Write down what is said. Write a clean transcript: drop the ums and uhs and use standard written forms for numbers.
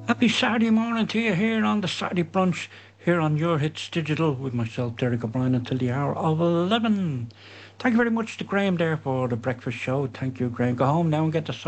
Happy Saturday morning to you here on the Saturday brunch here on Your Hits Digital with myself, Derek O'Brien, until the hour of 11. Thank you very much to Graham there for the breakfast show. Thank you, Graham. Go home now and get the